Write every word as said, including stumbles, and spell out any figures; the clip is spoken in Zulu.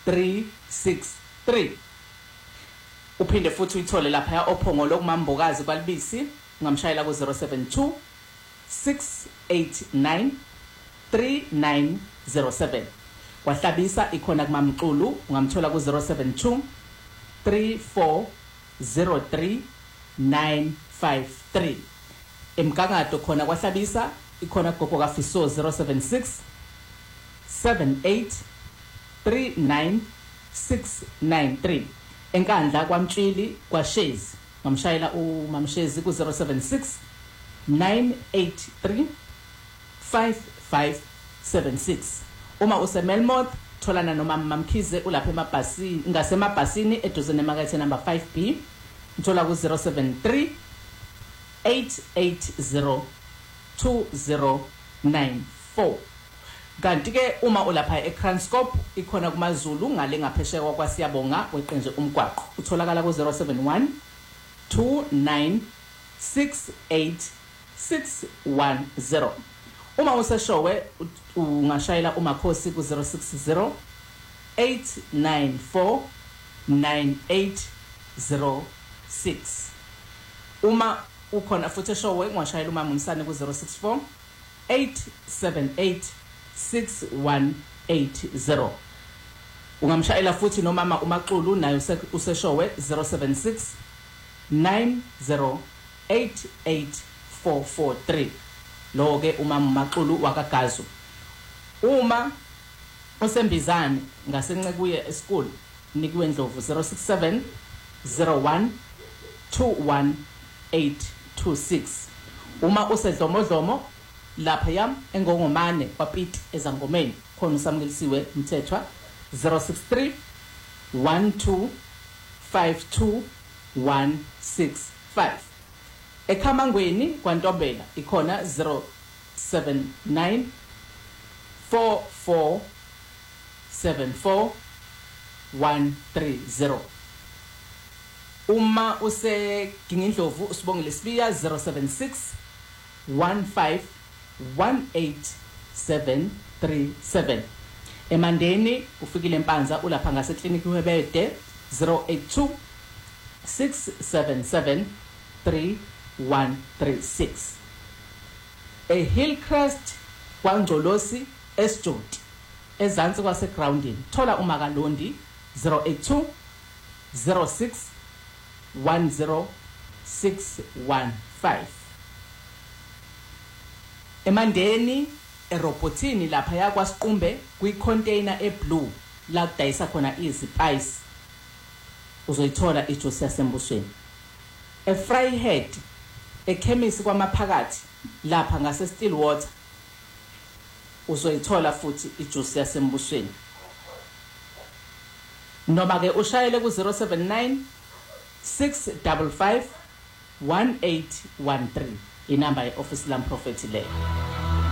three six three. Uphinde futhi uyithole lapha ya ophongo lokumambokazi kwalibisi ngamshayela ku zero seven two six eight nine three nine zero seven. Wahlabisa ikhona kumamxulu ungamthola ku zero seven two three four zero three nine five three. Emgangato khona kwahlabisa ikhona gogo kaFiso zero seven six seven eight three nine six nine three. Enkandla kwaMtshili kwaShezi ngamshayela uMamshezi ku zero seven six nine eight three five five seven six. Uma useMelmoth tholana noma Mamkhize ulapha emabhasini ngasemabhasini eduze nemakethe number five B uthola ku zero seven three eight eight zero two zero nine four. Kanti ke uma ulapha eKranskop ikhona kumaZulu ngale ngaphesheya kwaSiyabonga weqenje umgwaqo utholakala ku zero seven one two nine six eight six one zero. Uma useshowe ungashayela uMakhosi ku zero six zero eight nine four nine eight zero six. Uma ukhona futhi eshowe ungashayela uMamunsane ku zero six four eight seven eight six one eight zero. Ungamshayela futhi nomama uMaxulu nayo useshowe zero seven six nine zero eight eight four four three. Lo ke umama uMaxulu wakagazu. Uma usembizane ngasencekuye eSchool nikiwe Ndlovu zero six seven zero one two one eight two six. Uma usedlomodlomo lapha yam engongomane kwaPiti ezangomeni khona usamkelisiwe Mthethwa zero six three one two five two one six five. Ekhamangweni kwaNtombela ikhona zero seven nine four four seven four one three zero. Uma use Gingindlovu usibongile Sibiya zero seven six one five one eight seven three seven. Emandeni ufikile Mpanza ulapha ngase clinic uHebede zero eight two six seven seven three one three six. A Hillcrest kwaNjolosi eSjoti ezansi kwase grounding thola uMakalondi zero eight two zero six one zero six one five. Emandeni eRobotini lapha yakwaSiqumbe kwicontainer eblue la kudayisa khona izispice uzoyithola ijuice yasembusweni. eVryhead ekhemisi kwamaphakathi lapha ngase Stillwater uzoyithola futhi ijuice yasembusweni. Noma ke ushayele ku zero seven nine six five five one eight one three inamba yeoffice lam Prophet leyo.